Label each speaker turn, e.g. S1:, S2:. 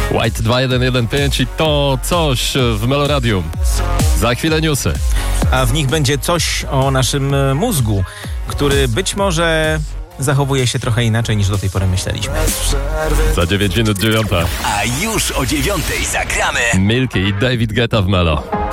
S1: White 2115 i to coś w Meloradium. Za chwilę newsy.
S2: A w nich będzie coś o naszym mózgu, który być może zachowuje się trochę inaczej niż do tej pory myśleliśmy.
S1: Za 9 minut 9.
S3: A już o 9 zagramy
S1: Milky i David Guetta w Melo.